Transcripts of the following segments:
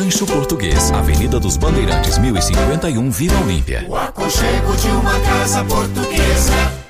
Rancho Português, Avenida dos Bandeirantes, 1051, Vila Olímpia. O aconchego de uma casa portuguesa.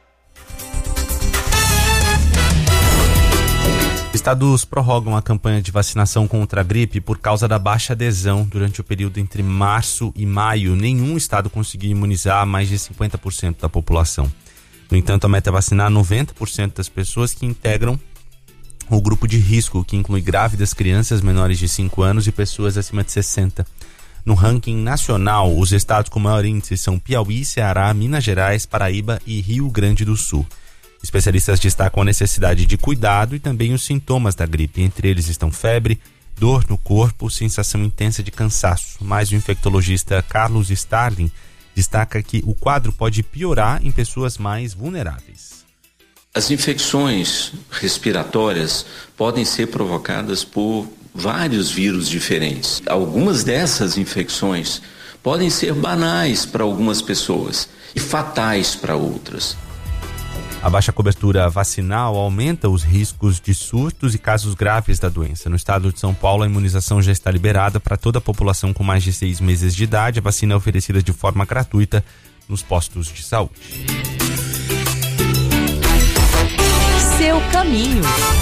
Estados prorrogam a campanha de vacinação contra a gripe por causa da baixa adesão durante o período entre março e maio. Nenhum estado conseguiu imunizar mais de 50% da população. No entanto, a meta é vacinar 90% das pessoas que integram o grupo de risco, que inclui grávidas, crianças menores de 5 anos e pessoas acima de 60. No ranking nacional, os estados com maior índice são Piauí, Ceará, Minas Gerais, Paraíba e Rio Grande do Sul. Especialistas destacam a necessidade de cuidado e também os sintomas da gripe. Entre eles estão febre, dor no corpo, sensação intensa de cansaço. Mas o infectologista Carlos Starling destaca que o quadro pode piorar em pessoas mais vulneráveis. As infecções respiratórias podem ser provocadas por vários vírus diferentes. Algumas dessas infecções podem ser banais para algumas pessoas e fatais para outras. A baixa cobertura vacinal aumenta os riscos de surtos e casos graves da doença. No estado de São Paulo, a imunização já está liberada para toda a população com mais de 6 meses de idade. A vacina é oferecida de forma gratuita nos postos de saúde. Seu caminho.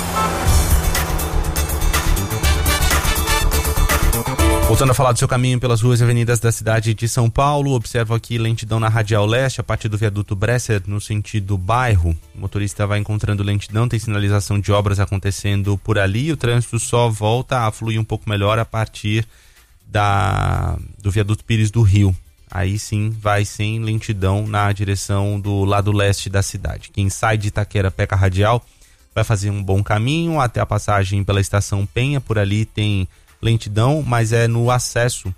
Voltando a falar do seu caminho pelas ruas e avenidas da cidade de São Paulo, observo aqui lentidão na Radial Leste, a partir do viaduto Bresser, no sentido bairro. O motorista vai encontrando lentidão, tem sinalização de obras acontecendo por ali. O trânsito só volta a fluir um pouco melhor a partir do viaduto Pires do Rio. Aí sim vai sem lentidão na direção do lado leste da cidade. Quem sai de Itaquera pega a Radial vai fazer um bom caminho até a passagem pela Estação Penha. Por ali tem lentidão, mas é no acesso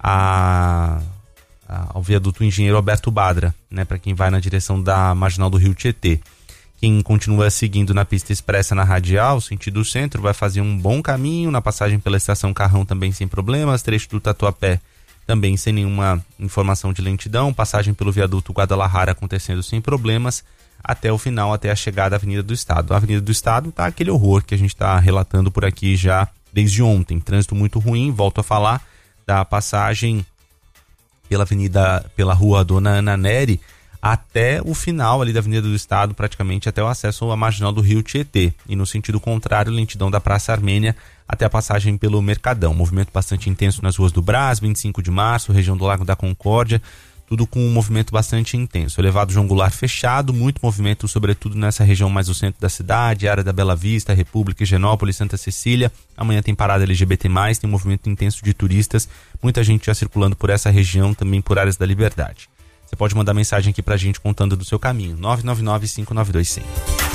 ao viaduto Engenheiro Alberto Badra, né, para quem vai na direção da Marginal do Rio Tietê. Quem continua seguindo na pista expressa na Radial, sentido centro, vai fazer um bom caminho na passagem pela Estação Carrão também sem problemas, trecho do Tatuapé também sem nenhuma informação de lentidão, passagem pelo viaduto Guadalajara acontecendo sem problemas, até o final, até a chegada à Avenida do Estado. A Avenida do Estado tá aquele horror que a gente está relatando por aqui já desde ontem. Trânsito muito ruim, volto a falar da passagem pela rua Dona Ana Nery até o final ali da Avenida do Estado, praticamente até o acesso à Marginal do Rio Tietê. E no sentido contrário, lentidão da Praça Armênia até a passagem pelo Mercadão. Movimento bastante intenso nas ruas do Brás, 25 de março, região do Lago da Concórdia, tudo com um movimento bastante intenso. Elevado João Goulart fechado, muito movimento, sobretudo nessa região mais do centro da cidade, área da Bela Vista, República, Higienópolis, Santa Cecília. Amanhã tem parada LGBT+, tem um movimento intenso de turistas, muita gente já circulando por essa região, também por áreas da Liberdade. Você pode mandar mensagem aqui pra gente contando do seu caminho, 999-592100.